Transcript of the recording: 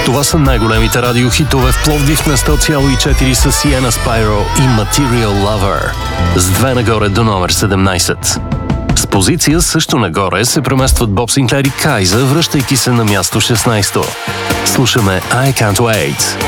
Това са най-големите радиохитове в Пловдив на 100,4 с Sienna Spyro и Material Lover. С 2 нагоре до номер 17. С позиция също нагоре се преместват Боб Синклер и Кайза, връщайки се на място 16. Слушаме I Can't Wait.